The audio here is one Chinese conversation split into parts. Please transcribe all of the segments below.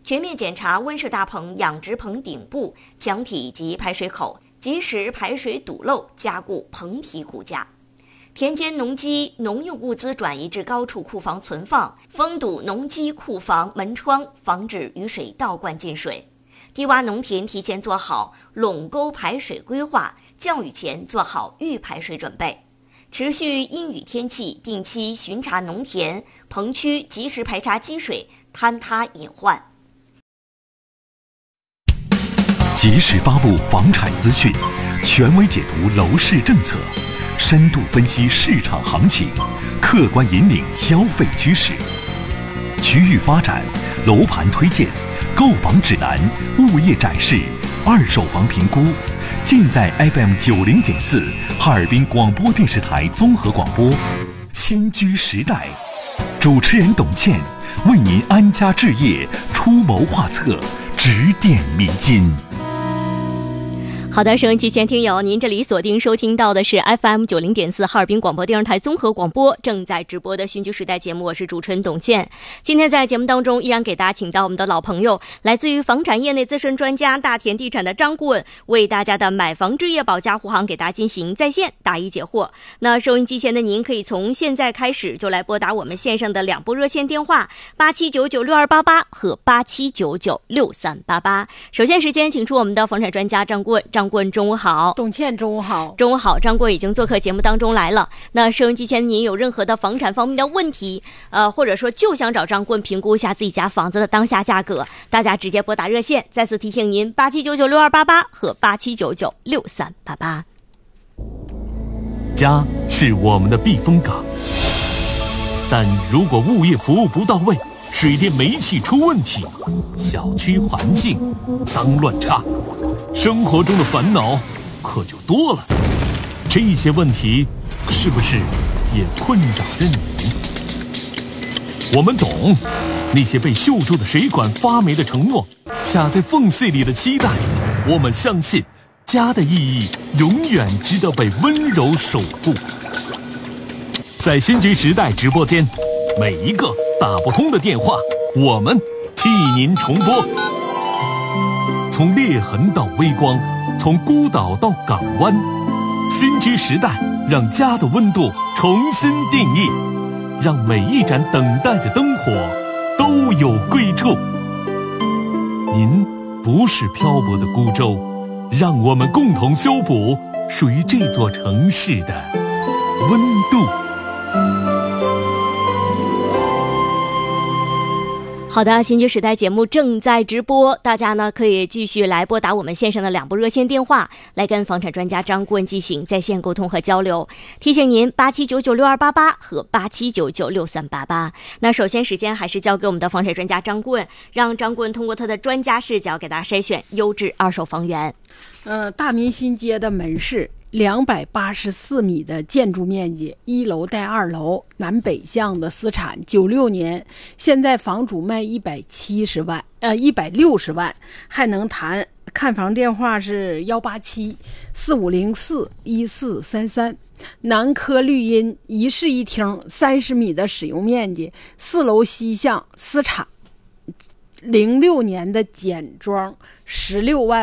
全面检查温室大棚养殖棚顶部、墙体及排水口，及时排水堵漏，加固棚体骨架。田间农机农用物资转移至高处库房存放，封堵农机库房门窗，防止雨水倒灌进水。低洼农田提前做好垄沟排水规划，降雨前做好预排水准备。持续阴雨天气，定期巡查农田棚区，及时排查积水、坍塌隐患。 及时发布房产资讯，权威解读楼市政策，深度分析市场行情，客观引领消费趋势。区域发展、楼盘推荐、购房指南、物业展示、二手房评估，尽在 FM90.4 哈尔滨广播电视台综合广播。先居时代，主持人董倩为您安家置业出谋划策，指点迷津。 好的，收音机前听友，您这里锁定收听到的是 FM90.4 哈尔滨广播电视台综合广播，正在直播的新居时代节目，我是主持人董倩。今天在节目当中依然给大家请到我们的老朋友，来自于房产业内资深专家大田地产的张顾问，为大家的买房置业保驾护航给大家进行在线答疑解惑。那收音机前的您可以从现在开始就来拨打我们线上的2部热线电话87996288和87996388。首先时间请出我们的房产专家张顾问。张顾问中午好。 董倩中午好。 中午好，张顾问已经做客节目当中来了。那收音机前您有任何的房产方面的问题，或者说就想找张顾问评估一下自己家房子的当下价格，大家直接拨打热线。再次提醒您87996288和87996388。 家是我们的避风港，但如果物业服务不到位，水电煤气出问题，小区环境脏乱差，生活中的烦恼可就多了。这些问题是不是也困扰着你？我们懂那些被锈住的水管发霉的承诺，卡在缝隙里的期待。我们相信家的意义永远值得被温柔守护。在新居时代直播间，每一个打不通的电话，我们替您重拨。从裂痕到微光，从孤岛到港湾，新居时代让家的温度重新定义，让每一盏等待的灯火都有归处。您不是漂泊的孤舟，让我们共同修补属于这座城市的温度。 好的，新居时代节目正在直播，大家呢可以继续来拨打我们线上的2部热线电话，来跟房产专家张顾问进行在线沟通和交流。提醒您87996288和87996388。那首先时间还是交给我们的房产专家张顾问，让张顾问通过他的专家视角给大家筛选优质二手房源。 大民新街的门市284米的建筑面积，1楼带2楼，南北向的私产，96年，现在房主卖160万，还能谈。看房电话是187-4504-1433。南科绿荫一室一厅，30米的使用面积，4楼西向私产，06年的简装，16万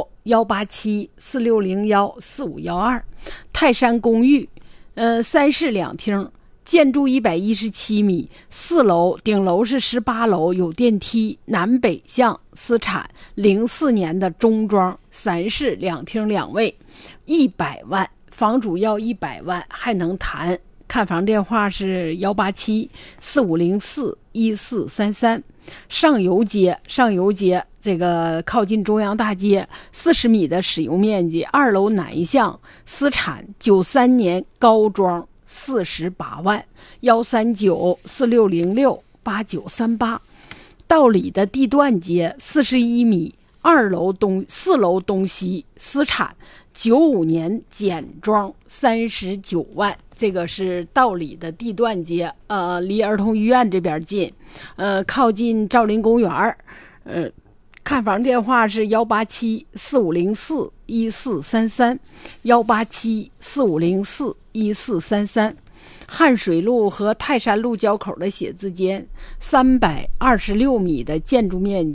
5。187-4601-4512。泰山公寓，3室2厅，建筑117米，4楼，顶楼是18楼，有电梯，南北向，私产，04年的中装，3室2厅2卫，100万，房主要100万，还能谈。看房电话是187-4504-1433。上游街这个靠近中央大街，40米的使用面积，2楼南向，私产，93年高装，48万，139-4606-8938。道里的地段街41米，4楼东西，私产，95年简装，39万。这个是道里的地段街，离儿童医院这边近，靠近兆麟公园。看房电话是187-4504-1433 187-4504-1433。汉水路和泰山路交口的写字间，326米的建筑面积。